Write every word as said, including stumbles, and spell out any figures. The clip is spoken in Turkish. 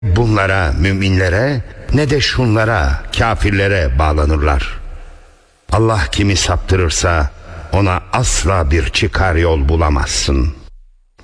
bunlara, müminlere, ne de şunlara, kafirlere bağlanırlar. Allah kimi saptırırsa ona asla bir çıkar yol bulamazsın.